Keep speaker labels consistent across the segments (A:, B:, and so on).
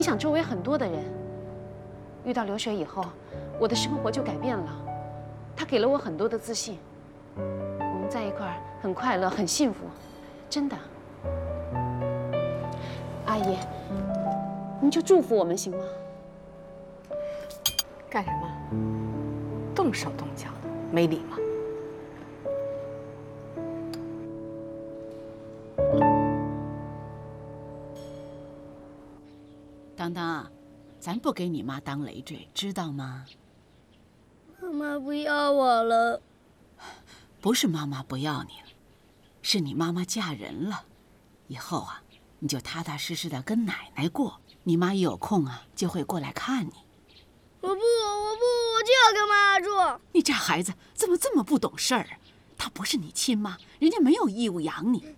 A: 影响周围很多的人。遇到刘水以后，我的生活就改变了，他给了我很多的自信。我们在一块儿很快乐，很幸福，真的。阿姨，您就祝福我们行吗？
B: 干什么？动手动脚的，没礼貌。
C: 当当，咱不给你妈当累赘，知道吗？
D: 妈妈不要我了。
C: 不是妈妈不要你了，是你妈妈嫁人了。以后啊，你就踏踏实实的跟奶奶过。你妈一有空啊，就会过来看你。
D: 我不，我就要跟妈妈住。
C: 你这孩子怎么这么不懂事儿啊？她不是你亲妈，人家没有义务养你。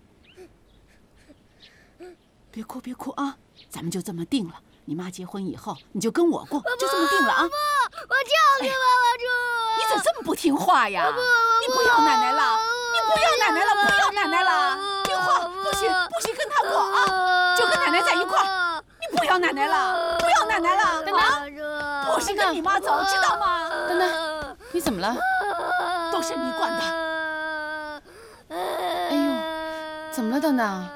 C: 别哭，别哭啊！咱们就这么定了。 你妈结婚以后，你就跟我过，就这么定了啊！
D: 不，我就要跟妈妈住。
C: 你怎么这么不听话呀？你不要奶奶了，你不要奶奶了，不要奶奶了！听话，不许跟她过啊！就跟奶奶在一块儿。你不要奶奶了，不要奶奶了！
A: 等等，
C: 不许跟你妈走，知道吗？
A: 等等，你怎么了？
C: 都是你惯的。
A: 哎呦，怎么了，等等？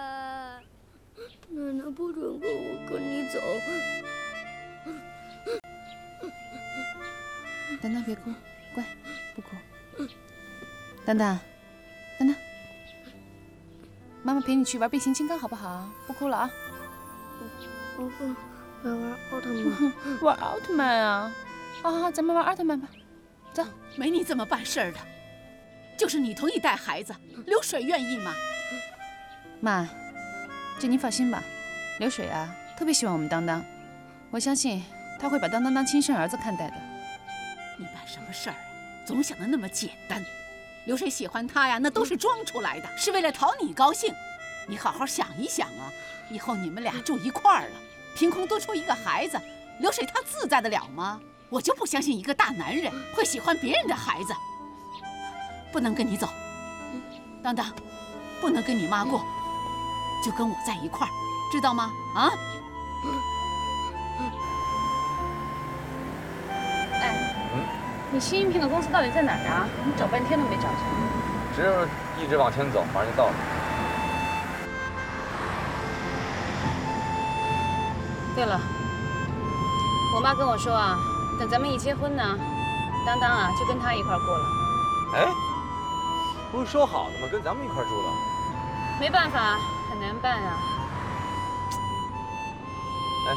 D: 奶奶不准跟我跟你走。
A: 丹丹别哭，乖，不哭。丹丹，丹丹，妈妈陪你去玩变形金刚好不好？不哭了啊。
D: 我要玩奥特曼。
A: 玩奥特曼啊！好，咱们玩奥特曼吧。走。
C: 没你这么办事儿的，就是你同意带孩子，刘水愿意吗？
A: 妈。 这您放心吧，刘水啊，特别喜欢我们当当，我相信他会把当当当亲生儿子看待的。
C: 你办什么事儿，总想的那么简单。刘水喜欢他呀，那都是装出来的，是为了讨你高兴。你好好想一想啊，以后你们俩住一块儿了，凭空多出一个孩子，刘水他自在得了吗？我就不相信一个大男人会喜欢别人的孩子。不能跟你走，当当，不能跟你妈过。 就跟我在一块儿，知道吗？啊！
A: 哎，你新应聘的公司到底在哪儿啊？你找半天都没找着。
E: 只有一直往前走，马上就到了。
A: 对了，我妈跟我说啊，等咱们一结婚呢，当当啊就跟她一块儿过了。
E: 哎，不是说好的吗？跟咱们一块儿住的。
A: 没办法。 很难办啊！
E: 哎，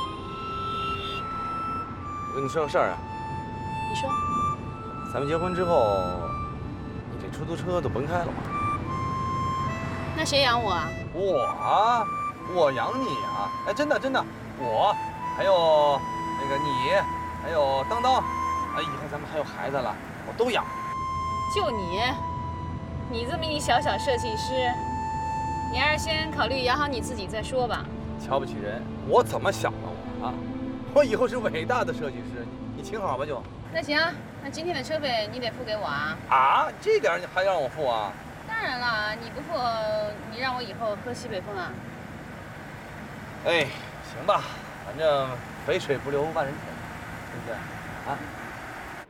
E: 我跟你说个事儿啊。
A: 你说。
E: 咱们结婚之后，你这出租车都甭开了吧？
A: 那谁养我啊？
E: 我养你啊！哎，真的，我还有那个你，还有当当，哎，以后咱们还有孩子了，我都养。
A: 就你这么一小设计师。 你还是先考虑养好你自己再说吧。
E: 瞧不起人，我怎么想的我啊？我以后是伟大的设计师，你请好吧就。
A: 那行，那今天的车费你得付给我啊。
E: 啊，这点你还让我付啊？
A: 当然了，你不付，你让我以后喝西北风啊？
E: 哎，行吧，反正肥水不流外人田，对不对？啊。